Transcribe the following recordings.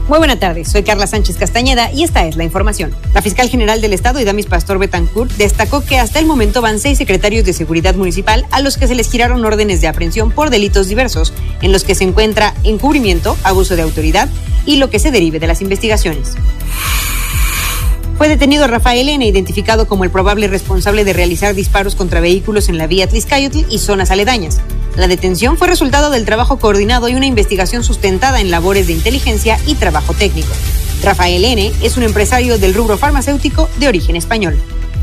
Muy buena tarde, soy Carla Sánchez Castañeda y esta es la información. La fiscal general del Estado, Idamis Pastor Betancourt, destacó que hasta el momento van 6 secretarios de seguridad municipal a los que se les giraron órdenes de aprehensión por delitos diversos, en los que se encuentra encubrimiento, abuso de autoridad y lo que se derive de las investigaciones. Fue detenido Rafael N., identificado como el probable responsable de realizar disparos contra vehículos en la vía Tlixcayotl y zonas aledañas. La detención fue resultado del trabajo coordinado y una investigación sustentada en labores de inteligencia y trabajo técnico. Rafael N. es un empresario del rubro farmacéutico de origen español.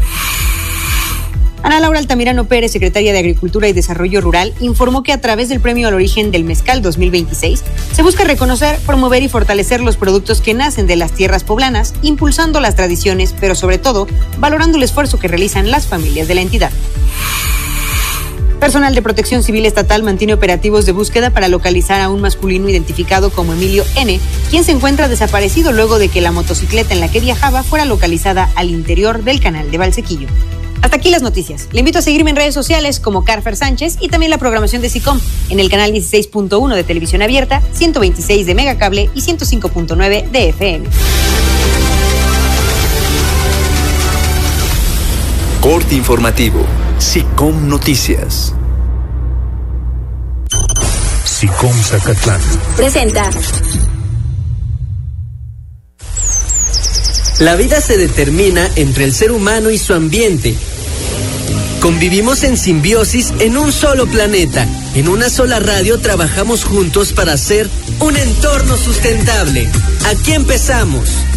Ana Laura Altamirano Pérez, secretaria de Agricultura y Desarrollo Rural, informó que a través del Premio al Origen del Mezcal 2026 se busca reconocer, promover y fortalecer los productos que nacen de las tierras poblanas, impulsando las tradiciones, pero sobre todo valorando el esfuerzo que realizan las familias de la entidad. Personal de Protección Civil Estatal mantiene operativos de búsqueda para localizar a un masculino identificado como Emilio N., quien se encuentra desaparecido luego de que la motocicleta en la que viajaba fuera localizada al interior del canal de Valsequillo. Hasta aquí las noticias. Le invito a seguirme en redes sociales como Carfer Sánchez y también la programación de SICOM en el canal 16.1 de Televisión Abierta, 126 de Megacable y 105.9 de FM. Corte informativo. SICOM Noticias. SICOM Zacatlán presenta. La vida se determina entre el ser humano y su ambiente. Convivimos en simbiosis en un solo planeta. En una sola radio trabajamos juntos para hacer un entorno sustentable. Aquí empezamos.